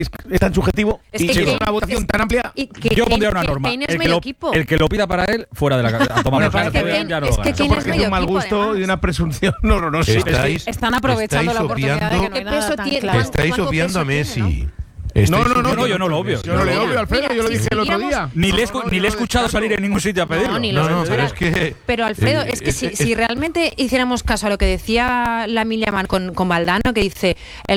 es tan subjetivo Es y que es Kane- una votación tan amplia. Yo pondría una norma. Kane es El medio equipo. que lo pida para él, fuera de la cárcel. A tomar Me el parece cárcel, bien. ya no Es lo que gana. Kane Porque es es medio un mal equipo, gusto además. y una presunción horrorosa. Están aprovechando la oportunidad de que no hay ¿Qué nada peso tan tiene? claro. ¿Cuánto Estáis obviando a peso tiene, Messi. No, yo no lo obvio. Yo no le obvio, Alfredo, Mira, yo lo si dije el otro día. siguiéramos- Ni le he escuchado salir en ningún sitio a pedirlo. No, ni lo No, escuchará. pero es que... Pero Alfredo, es que si realmente hiciéramos caso a lo que decía Lamine Yamal con Valdano, que dice,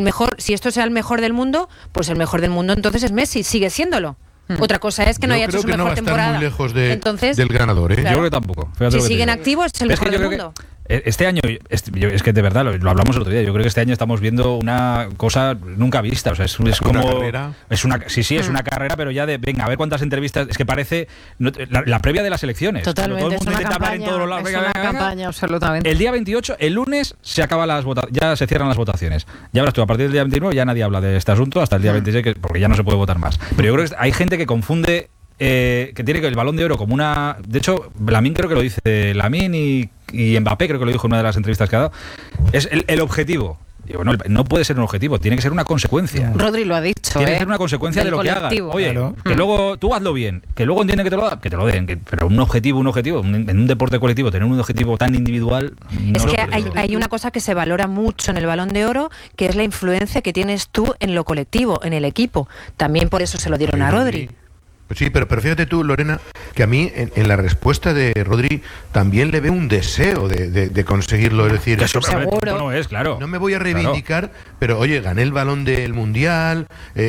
si esto sea el mejor del mundo, pues el mejor del mundo entonces es Messi, sigue siéndolo. Otra cosa es que no yo haya creo hecho su que no va mejor a estar temporada. muy lejos Entonces, del ganador, ¿eh? claro. Yo creo que tampoco. Fíjate Si lo que te siguen digo. activos, es el Es que mejor yo del creo mundo. Este año, es que de verdad lo hablamos el otro día, yo creo que este año estamos viendo una cosa nunca vista, o sea, es como carrera. es una carrera, pero ya de venga, a ver cuántas entrevistas, es que parece la previa de las elecciones. Totalmente, Todo el es mundo una intenta hablar en campaña, todos los lados, es venga, una venga, venga. campaña, absolutamente. El día 28, el lunes se acaba ya se cierran las votaciones. Ya verás tú, a partir del día 29 ya nadie habla de este asunto hasta el día 26, porque ya no se puede votar más. Pero yo creo que hay gente que confunde que tiene que el Balón de Oro como una... De hecho, Lamine creo que lo dice, Lamine y Mbappé creo que lo dijo en una de las entrevistas que ha dado. Es el objetivo. Y bueno, no puede ser un objetivo, tiene que ser una consecuencia. Rodri lo ha dicho. Tiene que ser una consecuencia Del de lo que colectivo. hagas. Oye, Claro. que luego tú hazlo bien, que luego entienden que te lo den. Pero un objetivo. En un deporte colectivo, tener un objetivo tan individual. No Es lo que puedes. hay una cosa que se valora mucho en el Balón de Oro, que es la influencia que tienes tú en lo colectivo, en el equipo. También por eso se lo dieron a Rodri. Pues sí, pero fíjate tú, Lorena, que a mí en la respuesta de Rodri también le veo un deseo de conseguirlo. Es decir, Que eso Seguro. no es, claro. no me voy a reivindicar, pero oye, gané el balón del Mundial,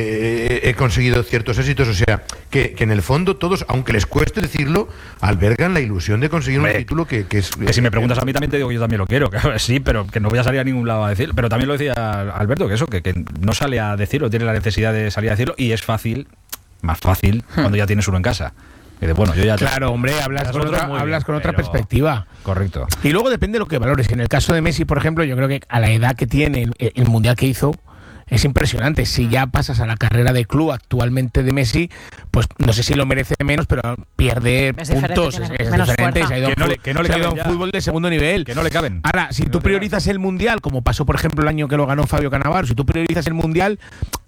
he conseguido ciertos éxitos, o sea, que en el fondo todos, aunque les cueste decirlo, albergan la ilusión de conseguir un Hombre, título que es... Que si me preguntas a mí también te digo que yo también lo quiero, claro, sí, pero que no voy a salir a ningún lado a decir. Pero también lo decía Alberto, que no sale a decirlo, tiene la necesidad de salir a decirlo y es más fácil cuando ya tienes uno en casa. Que bueno, yo ya Claro, hombre, hablas con otra pero- perspectiva. Correcto. Y luego depende de lo que valores. En el caso de Messi, por ejemplo, yo creo que a la edad que tiene, el mundial que hizo, es impresionante. Si ya pasas a la carrera de club actualmente de Messi, pues no sé si lo merece menos, pero pierde Es diferente, puntos. tiene Es menos diferente. fuerza. Se ha ido a un Que no le se ha ido a caben un ya. fútbol de segundo nivel. Que no le caben. Ahora, si tú priorizas el mundial, como pasó por ejemplo el año que lo ganó Fabio Cannavaro, si tú priorizas el mundial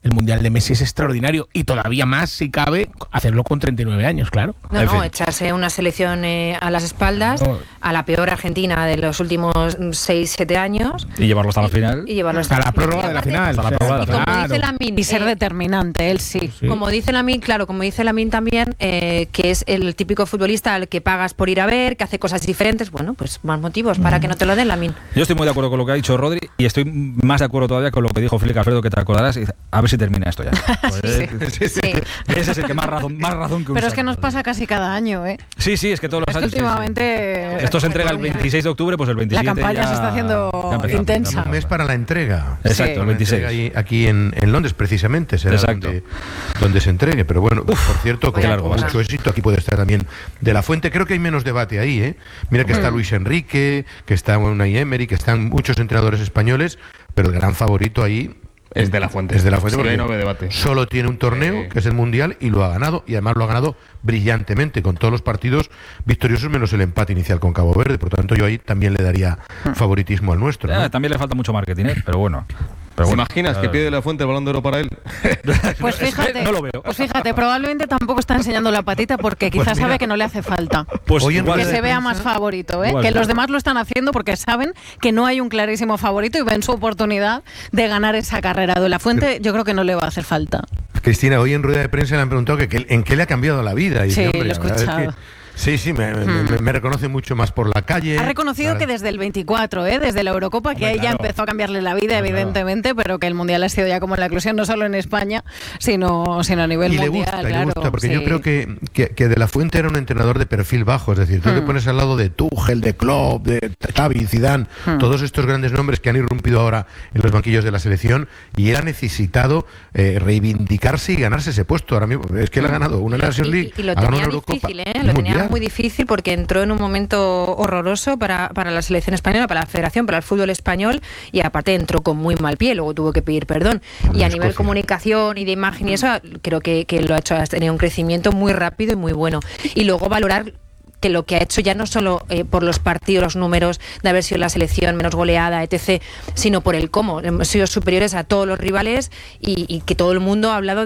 de Messi es extraordinario y todavía más, si cabe, hacerlo con 39 años, claro. No, En fin. echarse una selección a las espaldas, No. a la peor Argentina de los últimos 6-7 años. Y llevarlo hasta la final. Y llevarlo Hasta la prórroga de la final. Hasta la prórroga de la Y como Claro. dice Lamine, Y ser determinante, él sí. Sí. como dice Lamine, claro, como dice Lamine también, que es el típico futbolista al que pagas por ir a ver, que hace cosas diferentes, bueno, pues más motivos para que no te lo den, Lamine. Yo estoy muy de acuerdo con lo que ha dicho Rodri y estoy más de acuerdo todavía con lo que dijo Flick Alfredo, que te acordarás. Y dice, a ver si termina esto ya. Pues, Sí. ese es el que más razón que un Pero es que saco, nos Rodri. pasa casi cada año, ¿eh? Sí, es que todos los Es que años. sí, sí. últimamente... Esto se entrega el 26 de octubre, pues el 27 La campaña ya- se está haciendo ya empezamos, intensa. ya Un mes empezamos. para la entrega. Exacto, Sí. el La 26. entrega aquí en Londres, precisamente, será Exacto. donde se entregue. Pero bueno, por cierto, con qué largo va a mucho ser. éxito, aquí puede estar también De la Fuente. Creo que hay menos debate ahí, ¿eh? Mira que está Luis Enrique, que está Unai Emery, que están muchos entrenadores españoles, pero el gran favorito ahí Es De la Fuente. es De la Fuente, Sí, porque ahí no ve debate. solo tiene un torneo, que es el Mundial, y lo ha ganado, y además lo ha ganado brillantemente, con todos los partidos victoriosos menos el empate inicial con Cabo Verde. Por lo tanto, yo ahí también le daría favoritismo al nuestro, ¿no? También le falta mucho marketing, pero bueno. ¿Te imaginas que pide De la Fuente el Balón de Oro para él? Pues fíjate, No lo veo. pues fíjate, probablemente tampoco está enseñando la patita porque quizás mira. sabe que no le hace falta. Pues Hoy en igual Que rueda se de vea prensa- más favorito, ¿eh? Igual, Que los claro. demás lo están haciendo porque saben que no hay un clarísimo favorito y ven su oportunidad de ganar esa carrera. De la Fuente yo creo que no le va a hacer falta. Cristina, hoy en rueda de prensa le han preguntado en qué le ha cambiado la vida. Y Sí, dice, hombre, lo he la verdad es escuchado. que sí, me reconoce mucho más por la calle. Ha reconocido Ahora- que desde el 24, desde la Eurocopa, que Hombre, ahí ya claro. empezó a cambiarle la vida, evidentemente, pero que el Mundial ha sido ya como la eclosión, no solo en España, sino a nivel Y le mundial. gusta, claro, le gusta, porque sí. yo creo que De la Fuente era un entrenador de perfil bajo, es decir, tú te pones al lado de Tuchel, de Klopp, de Xavi, Zidane, todos estos grandes nombres que han irrumpido ahora en los banquillos de la selección, y él ha necesitado reivindicarse y ganarse ese puesto. Ahora mismo es que él ha ganado una Nations League, Y lo ha ganado tenía una Eurocopa, difícil, un lo tenía Mundial. muy difícil porque entró en un momento horroroso para la selección española, para la federación, para el fútbol español, y aparte entró con muy mal pie, luego tuvo que pedir perdón. Y a Escocia. nivel comunicación y de imagen y eso, creo que lo ha hecho, ha tenido un crecimiento muy rápido y muy bueno. Y luego valorar que lo que ha hecho ya no solo por los partidos, los números de haber sido la selección menos goleada, etc., sino por el cómo. Hemos sido superiores a todos los rivales y que todo el mundo ha hablado